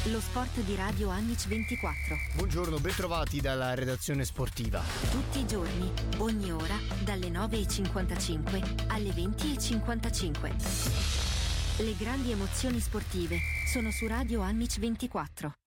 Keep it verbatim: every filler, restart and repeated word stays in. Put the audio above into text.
Lo sport di Radio Annic ventiquattro. Buongiorno, bentrovati dalla redazione sportiva. Tutti i giorni, ogni ora, dalle nove e cinquantacinque alle venti e cinquantacinque. Le grandi emozioni sportive sono su Radio Annic ventiquattro.